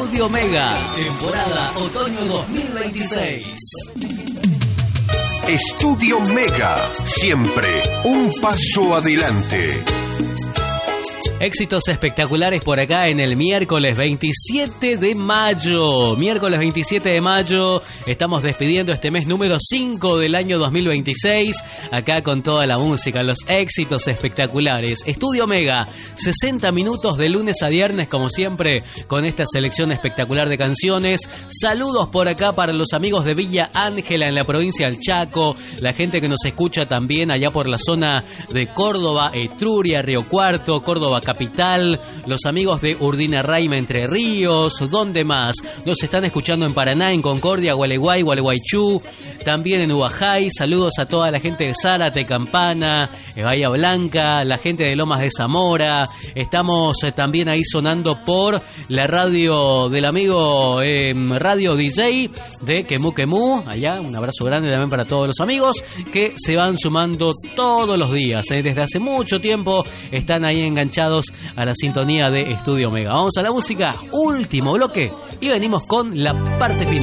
Estudio Mega, temporada otoño 2026. Estudio Mega, siempre un paso adelante. Éxitos espectaculares por acá en el miércoles 27 de mayo. Miércoles 27 de mayo. Estamos despidiendo este mes número 5 del año 2026. Acá con toda la música, los éxitos espectaculares. Estudio Mega, 60 minutos de lunes a viernes, como siempre, con esta selección espectacular de canciones. Saludos por acá para los amigos de Villa Ángela en la provincia del Chaco. La gente que nos escucha también allá por la zona de Córdoba, Etruria, Río Cuarto, Córdoba Capital, los amigos de Urdinarraima, Entre Ríos, ¿dónde más? Nos están escuchando en Paraná, en Concordia, Gualeguay, Gualeguaychú, también en Ubajay. Saludos a toda la gente de Zárate, Campana, Bahía Blanca, la gente de Lomas de Zamora. Estamos también ahí sonando por la radio del amigo Radio DJ de Quemú Quemú. Allá, un abrazo grande también para todos los amigos que se van sumando todos los días. Desde hace mucho tiempo están ahí enganchados a la sintonía de Estudio Mega. Vamos a la música, último bloque, y venimos con la parte final.